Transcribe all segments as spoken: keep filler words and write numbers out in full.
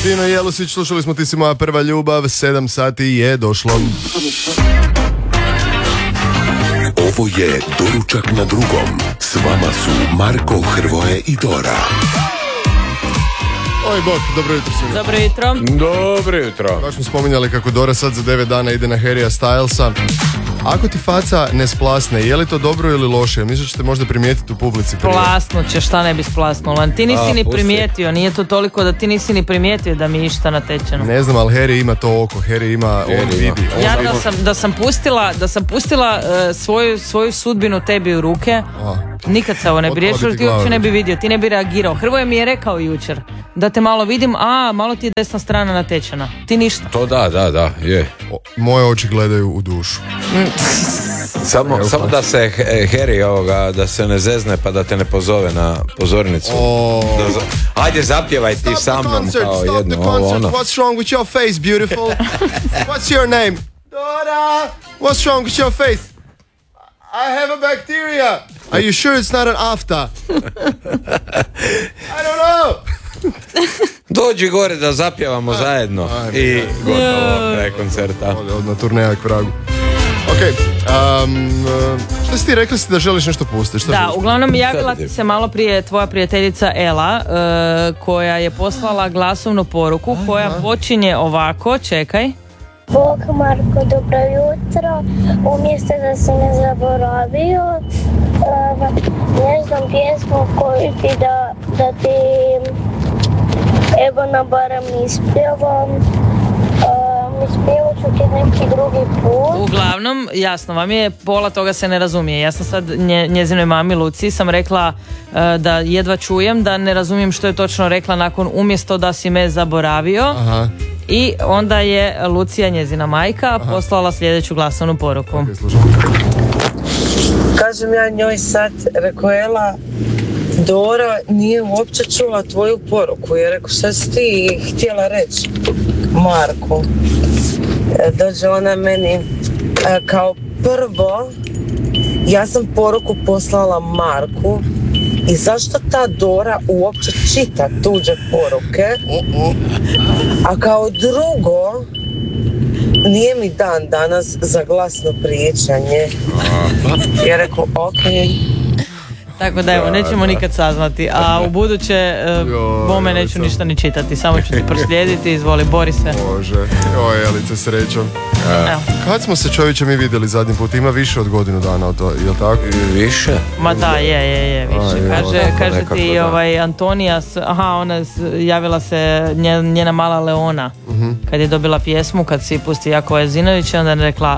Dino Jelusić, slušali smo Ti si moja prva ljubav, sedam sati je došlo. Ovo je Doručak na drugom. S vama su Marko, Hrvoje i Dora. Oj bok, dobro jutro svima. Dobro jutro. Dobro jutro. Baš smo spominjali kako Dora sad za devet dana ide na Harrya Stylesa. Ako ti faca ne splasne, je li to dobro ili loše? Mislim da ćete možda primijetiti u publici prije. Plasnut će, šta ne bi splasnula. Ti nisi A, ni pusti. primijetio, nije to toliko da ti nisi ni primijetio da mi je išta natečeno. Ne znam, ali Harry ima to oko, Harry ima, on Harry vidi. ima. On Ja ima- da sam, da sam pustila, da sam pustila uh, svoju, svoju sudbinu tebi u ruke, A. nikad se ovo ne bi Otpala bi riješilo, ti ti uopće glava. ne bi vidio, ti ne bi reagirao. Hrvoje mi je rekao jučer da te malo vidim, a malo ti je desna strana natečena. Ti ništa. To da, da, da, je. O, moje oči gledaju u dušu. Samo, samo da se eh, Harry ovoga, da se ne zezne pa da te ne pozove na pozornicu. O, Da za- Ajde zapjevaj ti Stop sa the mnom concert, kao stop jedno, the ovo concert. ono. What's wrong with your face, beautiful? What's your name? Dora! What's wrong with your face? I have a bacteria. Are you sure it's not an afta? I don't know. Dođi gore da zapjevamo zajedno. ajme, I gotovo, kraj koncerta. Ode od na turneja k vragu. Ok, um, uh, šta si ti rekli si da želiš nešto pustiti? Šta Da, želiš? uglavnom javila Sad ti ide. se malo prije tvoja prijateljica Ela, uh, koja je poslala glasovnu poruku koja počinje ovako, čekaj. Bog Marko, dobro jutro. Umjesto da si me zaboravio, uh, ne znam pjesmu koju ti da, da ti evo na barem ispjevam. Uh, ispjevat ću ti neki drugi put. Uglavnom, jasno vam je, pola toga se ne razumije. Ja sam sad nje, njezinoj mami Luci sam rekla uh, da jedva čujem, da ne razumijem što je točno rekla nakon umjesto da si me zaboravio. Aha, I onda je Lucija, njezina majka, poslala sljedeću glasovnu poruku. ok, slušaj. Kažem ja njoj sad, rekao Ela, Dora nije uopće čula tvoju poruku. Ja rekao, šta si ti htjela reći Marku? E, Dođe ona meni, e, kao prvo, ja sam poruku poslala Marku i zašto ta Dora uopće čita tuđe poruke? O, o. A kao drugo, nije mi dan danas za glasno pričanje. Ja rekao, okej. Tako da evo, nećemo nikad saznati. A u buduće, e, Joj, bome neću Elica. ništa ni čitati, samo ću ti proslijediti, izvoli, bori se. Bože, oj, Elice, srećom. Evo. Kad smo se čovječe mi vidjeli zadnji put? Ima više od godinu dana od to, jel tako? Više? Ma da, je, je, je, više. A, je, Kaže, onako kaže nekako, ti da. ovaj, Antonija, s- aha, ona s- javila se nje- njena mala Leona, kad je dobila pjesmu, kad si pusti Jakova Jezinovića, onda je rekla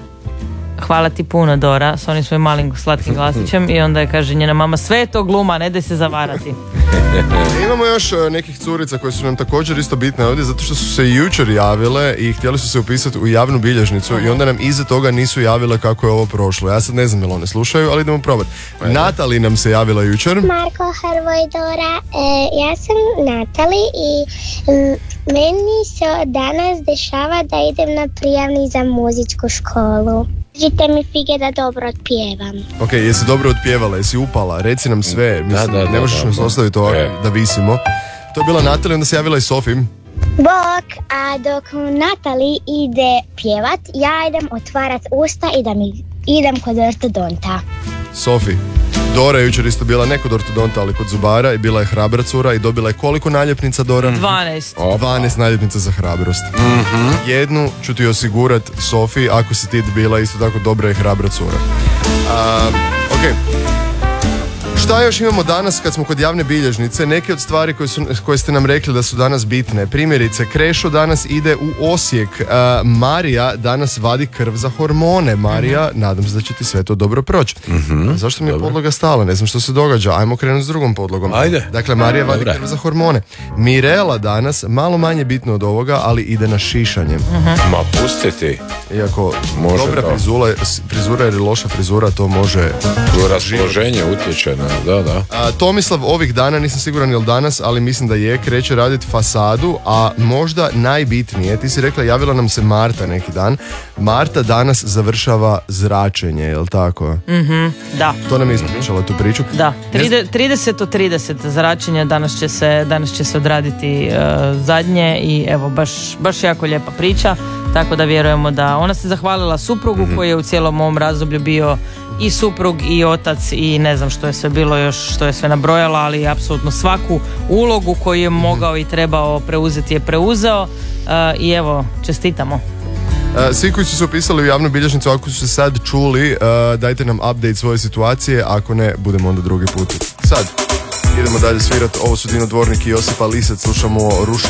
hvala ti puno Dora, s onim svojim malim slatkim glasićem, i onda je kaže njena mama, sve je to gluma, ne daj se zavarati. E, Imamo još e, nekih curica koje su nam također isto bitne ovdje zato što su se i jučer javile i htjeli su se upisati u javnu bilježnicu i onda nam iza toga nisu javile kako je ovo prošlo. Ja sad ne znam jel one slušaju, ali idemo probati. Natali nam se javila jučer. Marko, Hrvoj, Dora, e, ja sam Natali i m, meni se danas dešava da idem na prijavni za muzičku školu. Žite mi fige da dobro otpjevam. Ok, jesi dobro otpjevala, jesi upala, reci nam sve. Mislim, da, da, ne možeš da, nas da. ostaviti ovako E. da visimo. To je bila Natali, onda se javila i Sofi. Bok, a dok Natali ide pjevat, ja idem otvarat usta i da mi idem kod ortodonta. Sofi. Dora je jučer isto bila ne kod ortodonta, ali kod zubara i bila je hrabra cura i dobila je koliko naljepnica, Dora? dvanaest. dvanaest naljepnica za hrabrost. Jednu ću ti osigurat, Sofi, ako si ti bila isto tako dobra i hrabra cura. A, ok. Šta još imamo danas kad smo kod javne bilježnice? Neke od stvari koje, su, koje ste nam rekli da su danas bitne. Primjerice, Krešo danas ide u Osijek. A, Marija danas vadi krv za hormone. Marija, nadam se da će ti sve to dobro proći. Zašto mi je podloga stala? Ne znam što se događa. Ajmo krenuti s drugom podlogom. Ajde. Dakle, Marija vadi Dobre. krv za hormone. Mirela danas, malo manje bitno od ovoga, ali ide na šišanje. Ma pusti ti. Iako Može dobra to. frizura, frizura ili loša frizura, to može... Tu raspoloženje utječe na Da, da. A, Tomislav ovih dana, nisam siguran jel danas, ali mislim da je, kreće raditi fasadu, a možda najbitnije, ti si rekla, javila nam se Marta neki dan. Marta danas završava zračenje, jel tako? Mhm, da. To nam je ispričala tu priču. Da, trideset od trideset zračenja, danas će se, danas će se odraditi uh, zadnje i evo, baš, baš jako lijepa priča, tako da vjerujemo da ona se zahvalila suprugu mm-hmm. koji je u cijelom ovom razdoblju bio i suprug i otac i ne znam što je sve bilo još, što je sve nabrojala, ali apsolutno svaku ulogu koju je mogao i trebao preuzeti je preuzeo uh, i evo, čestitamo. Svi koji su se upisali u javnu bilježnicu, ako su se sad čuli, uh, dajte nam update svoje situacije, ako ne, budemo onda drugi put. Sad, idemo dalje svirat, ovo su Dino Dvornik i Josipa Lisac, slušamo Ruši